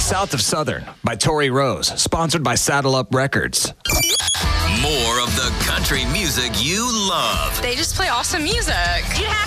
South of Southern by Tori Rose, sponsored by Saddle Up Records. More of the country music you love. They just play awesome music. You have